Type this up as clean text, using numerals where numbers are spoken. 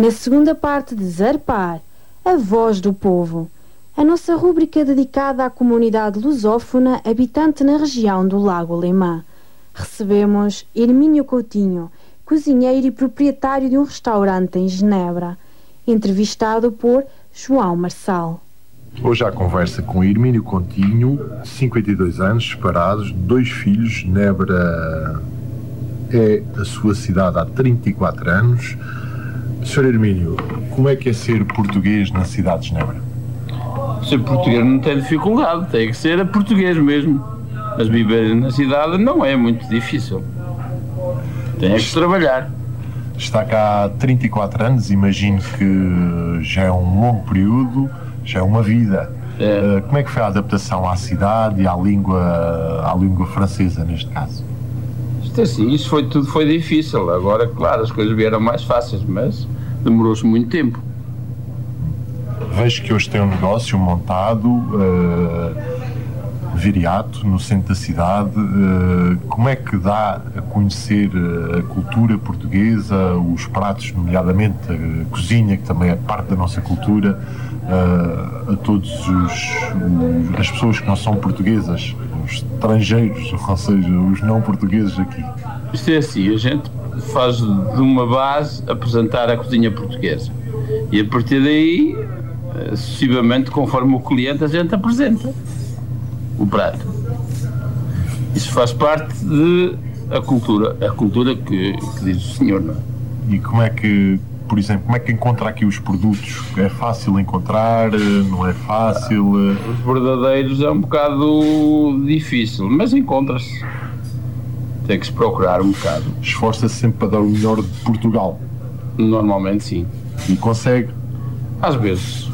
Na segunda parte de Zarpar, a voz do povo, a nossa rúbrica dedicada à comunidade lusófona habitante na região do Lago Alemã, recebemos Hermínio Coutinho, cozinheiro e proprietário de um restaurante em Genebra, entrevistado por João Marçal. Hoje há conversa com Hermínio Coutinho, 52 anos, separados, 2 filhos. Genebra é a sua cidade há 34 anos. Sr. Hermínio, como é que é ser português na cidade de Genebra? Ser português não tem dificuldade, tem que ser português mesmo. Mas viver na cidade não é muito difícil. Tem que trabalhar. Está cá há 34 anos, imagino que já é um longo período, já é uma vida. Como é que foi a adaptação à cidade e à língua francesa, neste caso? Tudo foi difícil. Agora, claro, as coisas vieram mais fáceis, mas demorou-se muito tempo. Vejo que hoje tem um negócio montado, Viriato, no centro da cidade. Como é que dá a conhecer a cultura portuguesa, os pratos, nomeadamente a cozinha, que também é parte da nossa cultura, a todos as pessoas que não são portuguesas, os estrangeiros, ou seja, os não portugueses aqui? Isto é assim, a gente faz de uma base apresentar a cozinha portuguesa e a partir daí, sucessivamente, conforme o cliente, a gente apresenta o prato. Isso faz parte da cultura que diz o senhor, não é? E como é que, por exemplo, como é que encontra aqui os produtos? É fácil encontrar? Não é fácil? Os verdadeiros é um bocado difícil, mas encontra-se. Tem que se procurar um bocado. Esforça-se sempre para dar o melhor de Portugal? Normalmente sim. E consegue? Às vezes.